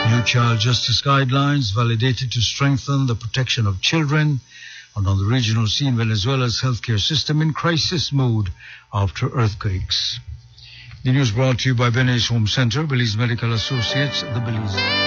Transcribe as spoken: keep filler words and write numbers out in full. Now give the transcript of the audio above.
New child justice guidelines validated to strengthen the protection of children. And on the regional scene, Venezuela's healthcare system in crisis mode after earthquakes. The news brought to you by Belize Home Center, Belize Medical Associates, the Belize.